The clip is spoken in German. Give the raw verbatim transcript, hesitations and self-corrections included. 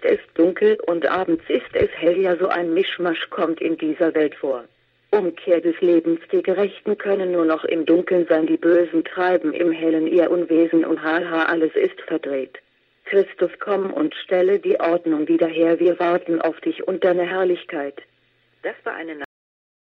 es dunkel und abends ist es hell, ja so ein Mischmasch kommt in dieser Welt vor. Umkehr des Lebens, die Gerechten können nur noch im Dunkeln sein, die Bösen treiben im Hellen ihr Unwesen und haha, alles ist verdreht. Christus, komm und stelle die Ordnung wieder her, wir warten auf dich und deine Herrlichkeit. Das war eine